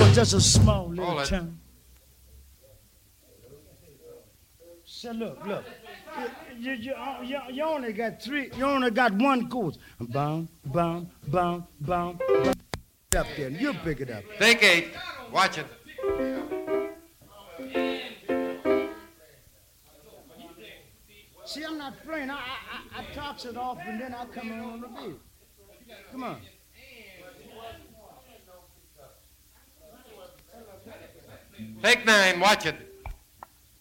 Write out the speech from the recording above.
was just a small little Hold it. town. So look. You only got three. You only got one chord. Boom, boom, boom, boom. Up there, you pick it up. Take 8. Watch it. See, I'm not playing. I tops it off and then I come on the beat. Come on. Take 9. Watch it.